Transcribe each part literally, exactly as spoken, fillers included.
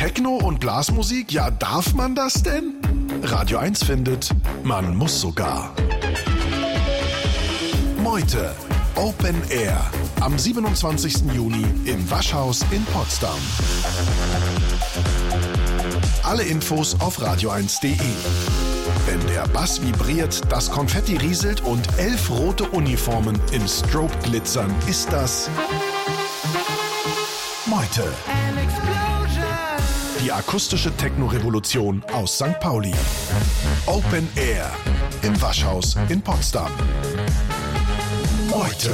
Techno und Blasmusik? Ja, darf man das denn? Radio eins findet, man muss sogar. Meute, Open Air, am siebenundzwanzigsten Juni im Waschhaus in Potsdam. Alle Infos auf radio eins punkt de. Wenn der Bass vibriert, das Konfetti rieselt und elf rote Uniformen im Strobe glitzern, ist das Meute. Die akustische Techno-Revolution aus Sankt Pauli. Open Air im Waschhaus in Potsdam. Meute.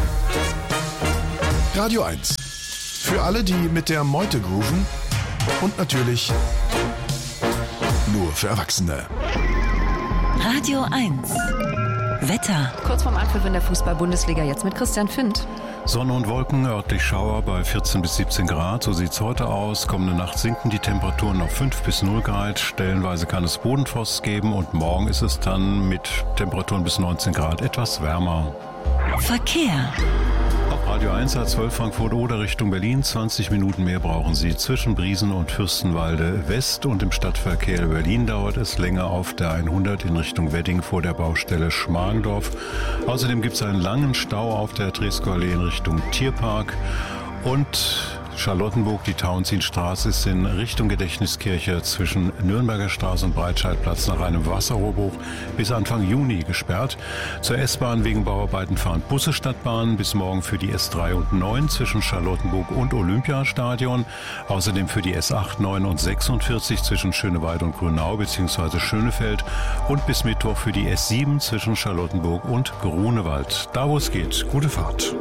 Radio eins. Für alle, die mit der Meute grooven und natürlich nur für Erwachsene. Radio eins. Wetter. Kurz vorm Anpfiff in der Fußball-Bundesliga, jetzt mit Christian Findt. Sonne und Wolken, örtlich Schauer bei vierzehn bis siebzehn Grad. So sieht's heute aus. Kommende Nacht sinken die Temperaturen auf fünf bis null Grad. Stellenweise kann es Bodenfrost geben und morgen ist es dann mit Temperaturen bis neunzehn Grad etwas wärmer. Verkehr. Auf Radio eins A zwölf Frankfurt-Oder Richtung Berlin. zwanzig Minuten mehr brauchen Sie zwischen Briesen und Fürstenwalde West. Und im Stadtverkehr Berlin dauert es länger auf der hundert in Richtung Wedding vor der Baustelle Schmargendorf. Außerdem gibt es einen langen Stau auf der Trieskower Allee in Richtung Tierpark. Und Charlottenburg, die Tauentzienstraße ist in Richtung Gedächtniskirche zwischen Nürnberger Straße und Breitscheidplatz nach einem Wasserrohrbruch bis Anfang Juni gesperrt. Zur S-Bahn wegen Bauarbeiten fahren Busse Stadtbahn bis morgen für die S drei und neun zwischen Charlottenburg und Olympiastadion. Außerdem für die S acht, neun und sechsundvierzig zwischen Schöneweide und Grünau bzw. Schönefeld und bis Mittwoch für die S sieben zwischen Charlottenburg und Grunewald. Da wo es geht, gute Fahrt.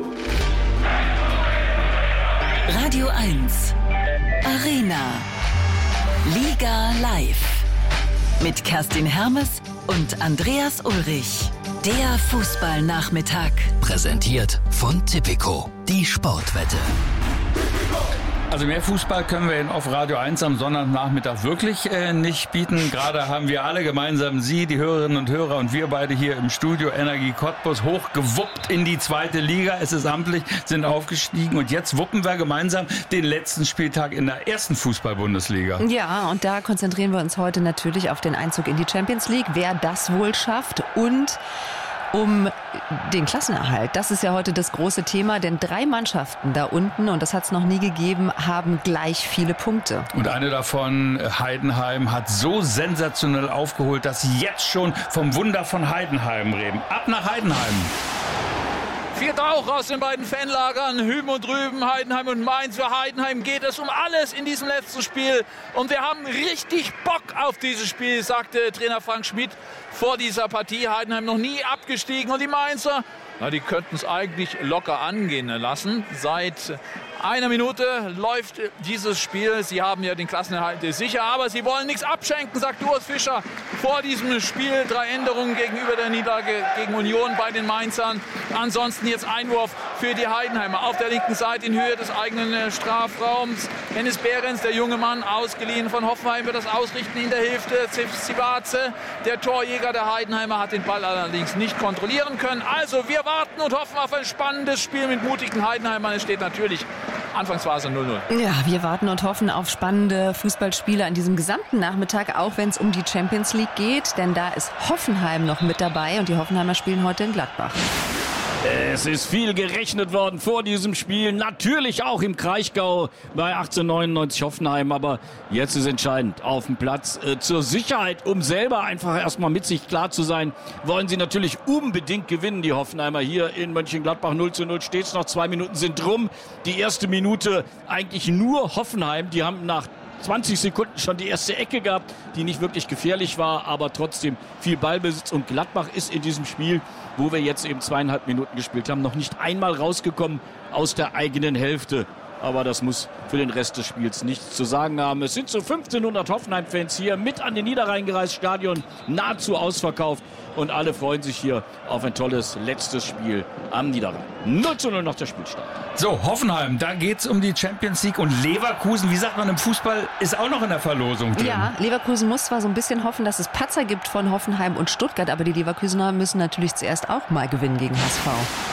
Radio eins. Arena. Liga live. Mit Kerstin Hermes und Andreas Ulrich. Der Fußballnachmittag. Präsentiert von Tipico. Die Sportwette. Also mehr Fußball können wir Ihnen auf Radio eins am Sonntagnachmittag wirklich äh, nicht bieten. Gerade haben wir alle gemeinsam, Sie, die Hörerinnen und Hörer und wir beide hier im Studio Energie Cottbus hochgewuppt in die zweite Liga. Es ist amtlich, sind aufgestiegen und jetzt wuppen wir gemeinsam den letzten Spieltag in der ersten Fußball-Bundesliga. Ja, und da konzentrieren wir uns heute natürlich auf den Einzug in die Champions League, wer das wohl schafft und um den Klassenerhalt. Das ist ja heute das große Thema, denn drei Mannschaften da unten, und das hat es noch nie gegeben, haben gleich viele Punkte. Und eine davon, Heidenheim, hat so sensationell aufgeholt, dass sie jetzt schon vom Wunder von Heidenheim reden. Ab nach Heidenheim. Viert auch aus den beiden Fanlagern, hüben und drüben, Heidenheim und Mainz. Für Heidenheim geht es um alles in diesem letzten Spiel. Und wir haben richtig Bock auf dieses Spiel, sagte Trainer Frank Schmidt vor dieser Partie. Heidenheim noch nie abgestiegen. Und die Mainzer, na, die könnten es eigentlich locker angehen lassen. Seit einer Minute läuft dieses Spiel. Sie haben ja den Klassenerhalt sicher, aber sie wollen nichts abschenken, sagt Urs Fischer vor diesem Spiel. Drei Änderungen gegenüber der Niederlage gegen Union bei den Mainzern. Ansonsten jetzt Einwurf für die Heidenheimer. Auf der linken Seite in Höhe des eigenen Strafraums. Hennis Behrens, der junge Mann, ausgeliehen von Hoffenheim, wird das ausrichten in der Hälfte. Zivaze, der Torjäger der Heidenheimer, hat den Ball allerdings nicht kontrollieren können. Also wir warten und hoffen auf ein spannendes Spiel mit mutigen Heidenheimern. Es steht natürlich Anfangsphase null null. Ja, wir warten und hoffen auf spannende Fußballspiele an diesem gesamten Nachmittag, auch wenn es um die Champions League geht, denn da ist Hoffenheim noch mit dabei und die Hoffenheimer spielen heute in Gladbach. Es ist viel gerechnet worden vor diesem Spiel, natürlich auch im Kraichgau bei achtzehnhundertneunundneunzig Hoffenheim, aber jetzt ist entscheidend auf dem Platz. Äh, zur Sicherheit, um selber einfach erstmal mit sich klar zu sein, wollen sie natürlich unbedingt gewinnen, die Hoffenheimer. Hier in Mönchengladbach null zu null steht es noch, zwei Minuten sind rum. Die erste Minute eigentlich nur Hoffenheim, die haben nach zwanzig Sekunden schon die erste Ecke gehabt, die nicht wirklich gefährlich war, aber trotzdem viel Ballbesitz. Und Gladbach ist in diesem Spiel, wo wir jetzt eben zweieinhalb Minuten gespielt haben, noch nicht einmal rausgekommen aus der eigenen Hälfte. Aber das muss für den Rest des Spiels nichts zu sagen haben. Es sind so fünfzehnhundert Hoffenheim-Fans hier mit an den Niederrhein gereist, Stadion nahezu ausverkauft. Und alle freuen sich hier auf ein tolles letztes Spiel am Niederrhein. null zu null noch der Spielstand. So, Hoffenheim, da geht's um die Champions League und Leverkusen, wie sagt man im Fußball, ist auch noch in der Verlosung drin. Ja, Leverkusen muss zwar so ein bisschen hoffen, dass es Patzer gibt von Hoffenheim und Stuttgart, aber die Leverkusener müssen natürlich zuerst auch mal gewinnen gegen H S V.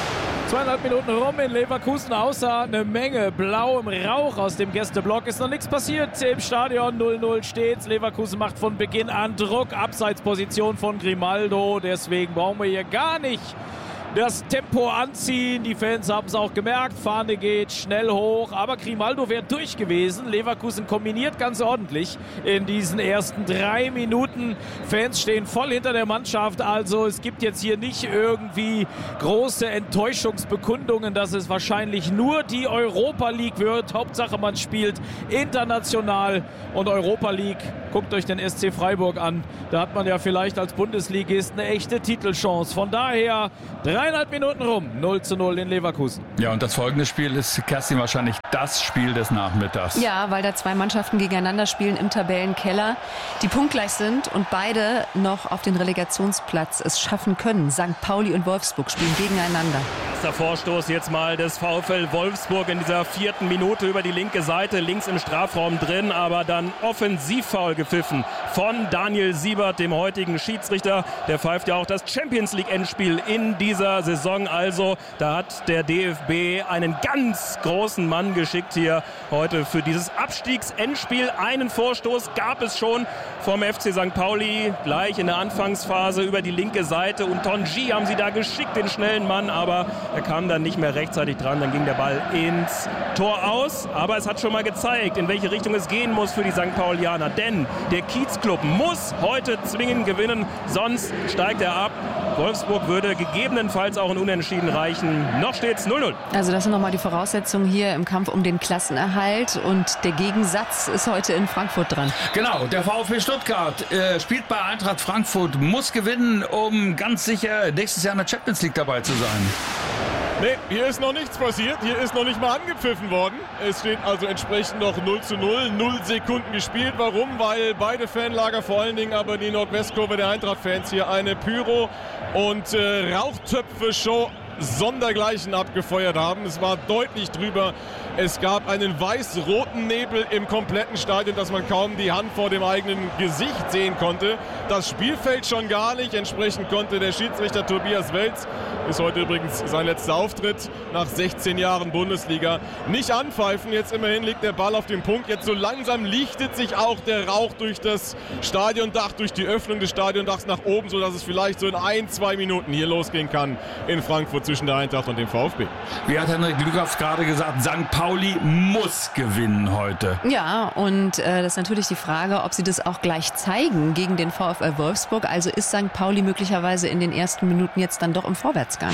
Zweieinhalb Minuten rum in Leverkusen, außer eine Menge blauem Rauch aus dem Gästeblock ist noch nichts passiert. Im Stadion null null steht's. Leverkusen macht von Beginn an Druck. Abseitsposition von Grimaldo. Deswegen brauchen wir hier gar nicht das Tempo anziehen. Die Fans haben es auch gemerkt. Fahne geht schnell hoch. Aber Grimaldo wäre durch gewesen. Leverkusen kombiniert ganz ordentlich in diesen ersten drei Minuten. Fans stehen voll hinter der Mannschaft. Also es gibt jetzt hier nicht irgendwie große Enttäuschungsbekundungen, dass es wahrscheinlich nur die Europa League wird. Hauptsache man spielt international. Und Europa League, guckt euch den S C Freiburg an. Da hat man ja vielleicht als Bundesligist eine echte Titelchance. Von daher dreieinhalb Minuten rum, null zu null in Leverkusen. Ja, und das folgende Spiel ist, Kerstin, wahrscheinlich das Spiel des Nachmittags. Ja, weil da zwei Mannschaften gegeneinander spielen im Tabellenkeller, die punktgleich sind und beide noch auf den Relegationsplatz es schaffen können. Sankt Pauli und Wolfsburg spielen gegeneinander. Erster Vorstoß jetzt mal des VfL Wolfsburg in dieser vierten Minute über die linke Seite, links im Strafraum drin, aber dann Offensivfoul gepfiffen von Daniel Siebert, dem heutigen Schiedsrichter. Der pfeift ja auch das Champions-League-Endspiel in dieser Saison. Also da hat der D F B einen ganz großen Mann geschickt hier heute für dieses Abstiegsendspiel. Einen Vorstoß gab es schon vom F C Sankt Pauli, gleich in der Anfangsphase über die linke Seite. Und Tonji haben sie da geschickt, den schnellen Mann, aber er kam dann nicht mehr rechtzeitig dran. Dann ging der Ball ins Tor aus. Aber es hat schon mal gezeigt, in welche Richtung es gehen muss für die Sankt Paulianer. Denn der Kiezclub muss heute zwingend gewinnen, sonst steigt er ab. Wolfsburg würde gegebenenfalls auch ein Unentschieden reichen. Noch steht's null null. Also das sind nochmal die Voraussetzungen hier im Kampf um den Klassenerhalt. Und der Gegensatz ist heute in Frankfurt dran. Genau, der VfB Stuttgart äh, spielt bei Eintracht Frankfurt, muss gewinnen, um ganz sicher nächstes Jahr in der Champions League dabei zu sein. Nee, hier ist noch nichts passiert. Hier ist noch nicht mal angepfiffen worden. Es steht also entsprechend noch null zu null. Null Sekunden gespielt. Warum? Weil beide Fanlager, vor allen Dingen aber die Nordwestkurve der Eintracht-Fans, hier eine Pyro- und äh, Rauchtöpfe-Show sondergleichen abgefeuert haben. Es war deutlich drüber. Es gab einen weiß-roten Nebel im kompletten Stadion, dass man kaum die Hand vor dem eigenen Gesicht sehen konnte. Das Spielfeld schon gar nicht. Entsprechend konnte der Schiedsrichter Tobias Welz, ist heute übrigens sein letzter Auftritt nach sechzehn Jahren Bundesliga, nicht anpfeifen. Jetzt immerhin liegt der Ball auf dem Punkt. Jetzt so langsam lichtet sich auch der Rauch durch das Stadiondach, durch die Öffnung des Stadiondachs nach oben, sodass es vielleicht so in ein, zwei Minuten hier losgehen kann in Frankfurt zwischen der Eintracht und dem VfB. Wie hat Henrik Lüghoff gerade gesagt, Sankt Pauli muss gewinnen heute. Ja, und äh, das ist natürlich die Frage, ob sie das auch gleich zeigen gegen den VfL Wolfsburg. Also ist Sankt Pauli möglicherweise in den ersten Minuten jetzt dann doch im Vorwärtsgang.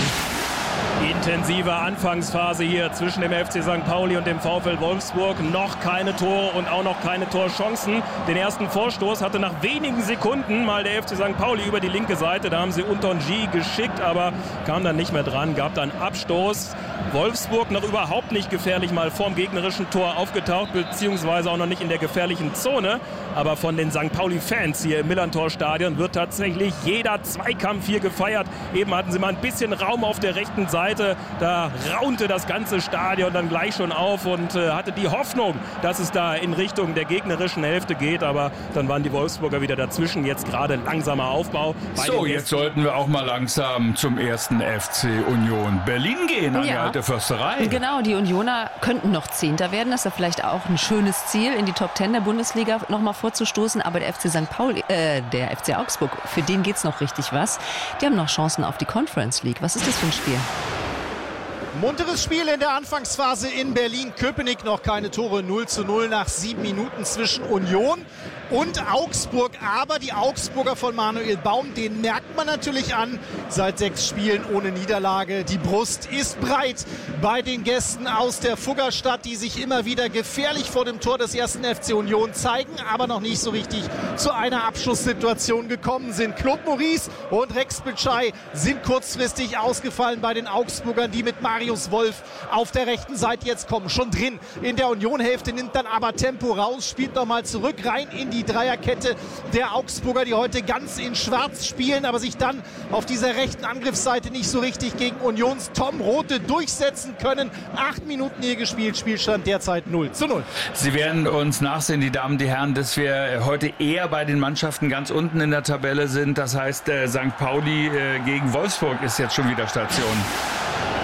Intensive Anfangsphase hier zwischen dem F C Sankt Pauli und dem VfL Wolfsburg. Noch keine Tore und auch noch keine Torchancen. Den ersten Vorstoß hatte nach wenigen Sekunden mal der F C Sankt Pauli über die linke Seite. Da haben sie Untonji geschickt, aber kam dann nicht mehr dran. Gab dann Abstoß. Wolfsburg noch überhaupt nicht gefährlich mal vorm gegnerischen Tor aufgetaucht, beziehungsweise auch noch nicht in der gefährlichen Zone. Aber von den Sankt Pauli-Fans hier im Millerntor-Stadion wird tatsächlich jeder Zweikampf hier gefeiert. Eben hatten sie mal ein bisschen Raum auf der rechten Seite. Da raunte das ganze Stadion dann gleich schon auf und äh, hatte die Hoffnung, dass es da in Richtung der gegnerischen Hälfte geht. Aber dann waren die Wolfsburger wieder dazwischen. Jetzt gerade langsamer Aufbau. So, jetzt sollten wir auch mal langsam zum ersten F C Union Berlin gehen an ja. die alte Försterei. Genau, die Unioner könnten noch Zehnter werden. Das ist ja vielleicht auch ein schönes Ziel, in die Top Ten der Bundesliga noch mal vorzustoßen. Aber der F C Sankt Pauli, äh, der F C Augsburg, für den geht's noch richtig was. Die haben noch Chancen auf die Conference League. Was ist das für ein Spiel? Munteres Spiel in der Anfangsphase in Berlin-Köpenick. Noch keine Tore, null zu null nach sieben Minuten zwischen Union und Augsburg. Aber die Augsburger von Manuel Baum, den merkt man natürlich an. Seit sechs Spielen ohne Niederlage. Die Brust ist breit bei den Gästen aus der Fuggerstadt, die sich immer wieder gefährlich vor dem Tor des ersten F C Union zeigen, aber noch nicht so richtig zu einer Abschlusssituation gekommen sind. Claude Maurice und Rex Bitschei sind kurzfristig ausgefallen bei den Augsburgern, die mit Marius Wolf auf der rechten Seite jetzt kommen. Schon drin in der Union-Hälfte, nimmt dann aber Tempo raus, spielt nochmal zurück, rein in die Dreierkette der Augsburger, die heute ganz in Schwarz spielen, aber sich dann auf dieser rechten Angriffsseite nicht so richtig gegen Unions Tom Rothe durchsetzen können. Acht Minuten hier gespielt, Spielstand derzeit null zu null. Sie werden uns nachsehen, die Damen, die Herren, dass wir heute eher bei den Mannschaften ganz unten in der Tabelle sind. Das heißt, äh, Sankt Pauli äh, gegen Wolfsburg ist jetzt schon wieder Station.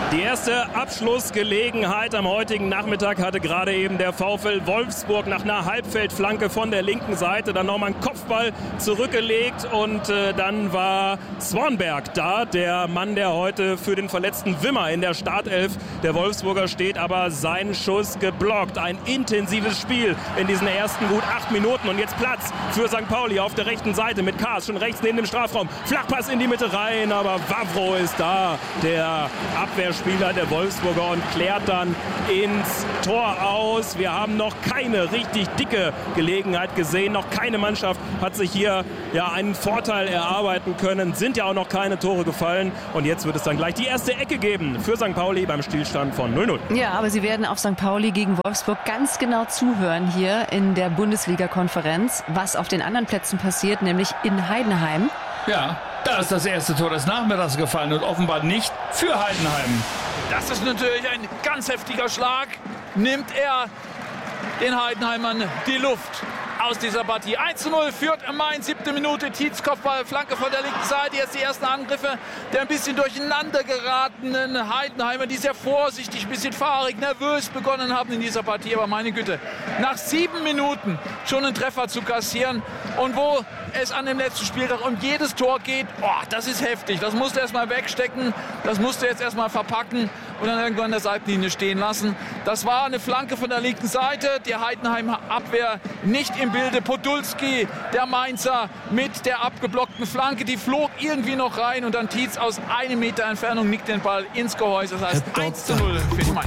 Die erste Abschlussgelegenheit am heutigen Nachmittag hatte gerade eben der VfL Wolfsburg nach einer Halbfeldflanke von der linken Seite. Dann nochmal einen Kopfball zurückgelegt und äh, dann war Swanberg da, der Mann, der heute für den verletzten Wimmer in der Startelf der Wolfsburger steht, aber sein Schuss geblockt. Ein intensives Spiel in diesen ersten gut acht Minuten und jetzt Platz für Sankt Pauli auf der rechten Seite mit Kaas schon rechts neben dem Strafraum. Flachpass in die Mitte rein, aber Wawro ist da, der Abwehrspieler der Wolfsburger, und klärt dann ins Tor aus. Wir haben noch keine richtig dicke Gelegenheit gesehen. Noch keine Mannschaft hat sich hier ja einen Vorteil erarbeiten können. Sind ja auch noch keine Tore gefallen. Und jetzt wird es dann gleich die erste Ecke geben für Sankt Pauli beim Stillstand von null null. Ja, aber sie werden auf Sankt Pauli gegen Wolfsburg ganz genau zuhören hier in der Bundesliga-Konferenz, was auf den anderen Plätzen passiert, nämlich in Heidenheim. Ja, da ist das erste Tor des Nachmittags gefallen und offenbar nicht für Heidenheim. Das ist natürlich ein ganz heftiger Schlag. Nimmt er den Heidenheimern die Luft aus dieser Partie. eins zu null führt Mainz, siebte Minute. Tietz Kopfball, Flanke von der linken Seite. Jetzt die ersten Angriffe der ein bisschen durcheinander geratenen Heidenheimer, die sehr vorsichtig, ein bisschen fahrig, nervös begonnen haben in dieser Partie. Aber meine Güte, nach sieben Minuten schon einen Treffer zu kassieren und wo es an dem letzten Spieltag um jedes Tor geht, oh, das ist heftig. Das musst du erstmal wegstecken, das musst du jetzt erstmal verpacken und dann irgendwann an der Seitenlinie stehen lassen. Das war eine Flanke von der linken Seite, der Heidenheimer Abwehr nicht im Bilde. Podolski, der Mainzer, mit der abgeblockten Flanke, die flog irgendwie noch rein und dann Tietz aus einem Meter Entfernung nickt den Ball ins Gehäuse. Das heißt eins zu null für die Mainzer.